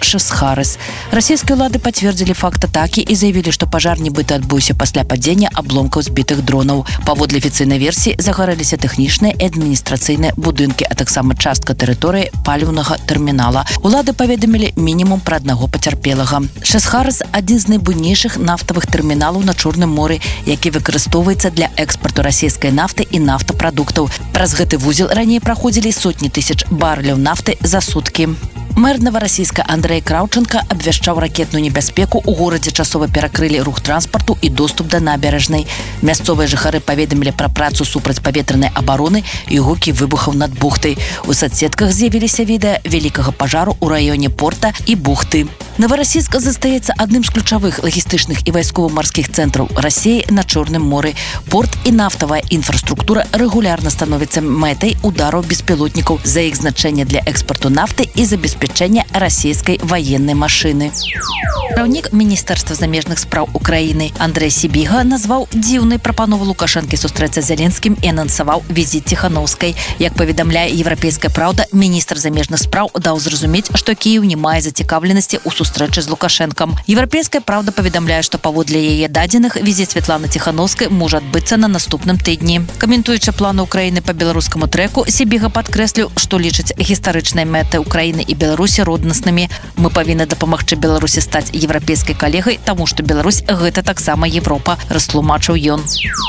Шесхарес. Расійскія ўлады пацвердзілі факт атакі і заявілі, што пажар нібыта адбыўся пасля падзення абломкаў збітых дронаў. Паводле афіцыйнай версіі загарэліся тэхнічныя і адміністрацыйныя будынкі, а таксама частка тэрыторыі паліўнага тэрмінала. Улады паведамілі мінімум пра аднаго пацярпелага. Шесхарес – адзін з найбуйнейшых нафтавых тэрміналаў на Чорным моры, які выкарыстоўваецца для экспарту расійскай нафты і нафтапрадуктаў. Праз гэты вузел раней праходзілі сотні тысяч барэляў нафты за суткі. Мэр Новороссийска Андрей Краўченко абвяшчаў ракетную небяспеку. У горадзе часова перакрылі рух транспарту і доступ да набярэжнай. Мясцовыя жыхары паведамілі пра працу супрацьпаветранай абароны і гукі выбухаў над бухтай. У соцсетках з'явіліся відэа вялікага пажару ў раёне порта і бухты. Новороссийск застаецца адным з ключавых лагістычных і вайскова-марскіх цэнтраў Расіі на Чорным моры. Порт і нафтавая інфраструктура рэгулярна становяцца мэтай удараў беспілотнікаў за іх значэнне для экспарту нафты і забеспячэння расійскай ваеннай машыны. Кіраўнік Міністэрства замежных спраў Украіны Андрэй Сібіга назваў дзіўнай прапанову Лукашэнкі сустрэцца з Зеленскім і анансаваў візіт Ціханаўскай. Як паведамляе Еўрапейская праўда, міністр замежных спраў даў зразумець, што Кіеў не мае зацікаўленасці ў сустрэчы з Лукашэнкам. Еўрапейская праўда паведамляе, што паводле яе дадзеных візіт Святланы Ціханаўскай можа адбыцца на наступным тыдні. Каментуючы планы Украіны па беларускаму трэку, Сібіга падкрэсліў, што лічыць гістарычныя мэты Украіны і Беларусі роднаснымі. Мы павінны дапамагчы Беларусі стаць еўрапейскай калегай, таму што Беларусь гэта таксама Европа, растлумачыў ён.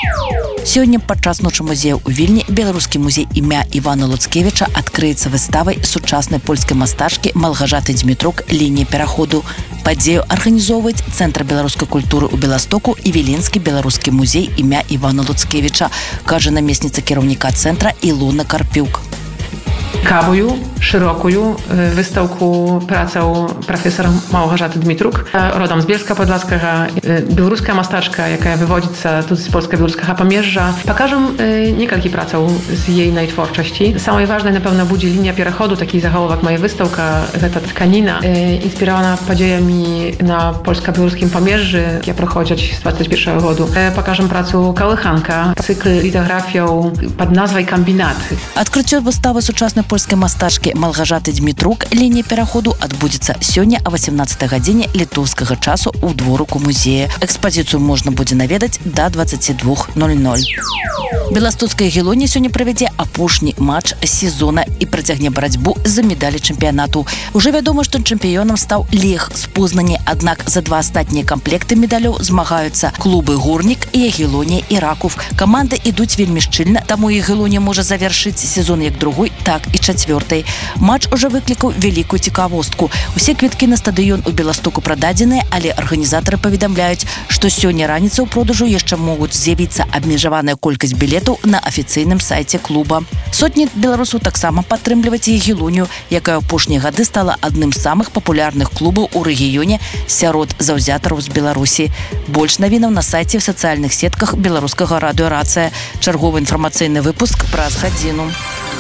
Сёння падчас ночы музея ў Вільні беларускі музей імя Івана Луцкевіча адкрыецца выставай сучаснай польскай мастачкі Малгажаты Дзьмітрук «Лінія пераходу». Падзею арганізоўваюць Цэнтр беларускай культуры ў Беластоку і Віленскі беларускі музей імя Івана Луцкевіча, кажа намесніца кіраўніка цэнтра Ілона Карпюк. Ciekawą, szeroką wystawkę pracę profesora Małgorzaty Dmitruk, rodem z Bielska Podlaskiego, białoruska mastaczka, jaka wywodzi się tu z Polska-Białoruskiego Pomierza. Pokażę niekalki pracę z jej najtwórczości. Samej ważnej na pewno budzi linia переходу, taki zachowak moja wystawka, ta tkanina, inspirowana podziejami na Polsko-Białoruskim Pomierzu, jakie prochodzą z 21 roku. Pokażę pracę Kałychanka, cykl litografią pod nazwą Kombinaty. Открытие выставы сучасной польской мастачки Малгажаты Дмітрук «Лінія пераходу» адбудзецца сёння о 18 гадзіне літоўскага часу ў дворыку музея. Экспазіцыю можна будзе наведаць до 22:00. Беластоцкая Гелонія сёння правядзе апошні матч сезона і працягне барацьбу за медалі чэмпіянату. Уже вядома, што чэмпіёнам стаў Лег з Познані, аднак за два астатнія камплекты медалёў змагаюцца клубы Гурнік і Гелонія і Раков. Каманды ідуць вельмі шчыльна, таму і Гелонія можа завяршыць сезон як другой, так і чацвёртай. Матч уже выклікаў вялікую цікавостку. Усе квіткі на стадыён у Беластоку прададзеныя, але арганізатары паведамляюць, што сёння раніцай у продажу яшчэ могуць з'явіцца абмежаваная колькасць білетаў на афіцыйным сайце клуба. Сотні беларусаў таксама падтрымліваць Гелонію, якая ў апошнія гады стала адным з самых папулярных клубаў у рэгіёне сярод заўзятараў з Беларусі. Больш навінаў на сайце ў сацыяльных сетках беларускага радыё «Рацыя». Чарговы інфармацыйны выпуск праз гадзіну.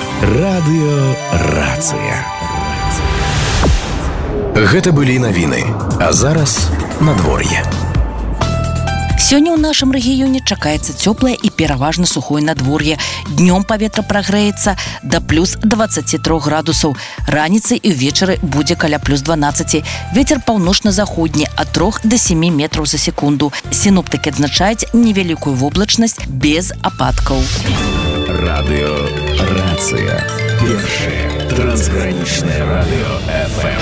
Радыё «Рацыя». Гэта былі навіны, а зараз надвор'е. Сёння ў нашым рэгіёне чакаецца цёплае і пераважна сухое надвор'е. Днём паветра прагрэецца да плюс 23 градусаў. Раніцай і ўвечары будзе каля плюс 12. Вецер паўночна-заходні ад 3 до 7 метраў за секунду. Сіноптыкі адзначаюць невялікую воблачнасць без ападкаў. Радыё «Рацыя». Першае трансгранічнае радыё FM.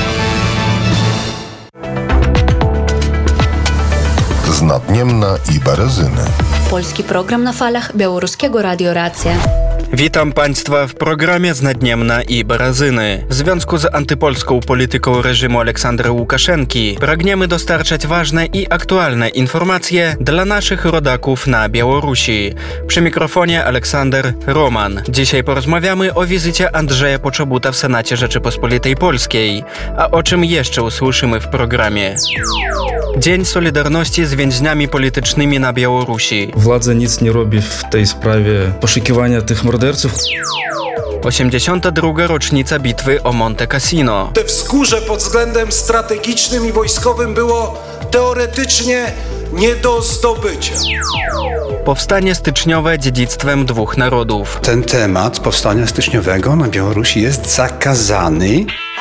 Znatniemna i Berezyny. Polski program na falach Białoruskiego Radio Racja. Witam Państwa w programie Znadniemna i Berezyny. W związku z antypolską polityką reżimu Aleksandra Łukaszenki pragniemy dostarczać ważne i aktualne informacje dla naszych rodaków na Białorusi. Przy mikrofonie Aleksander Roman. Dzisiaj porozmawiamy o wizycie Andrzeja Poczobuta w Senacie Rzeczypospolitej Polskiej. A o czym jeszcze usłyszymy w programie? Dzień Solidarności z więźniami politycznymi na Białorusi. Władza nic nie robi w tej sprawie poszukiwania tych morderców. 82. rocznica bitwy o Monte Cassino. Te wzgórze pod względem strategicznym i wojskowym było teoretycznie nie do zdobycia. Powstanie styczniowe dziedzictwem dwóch narodów. Ten temat powstania styczniowego na Białorusi jest zakazany.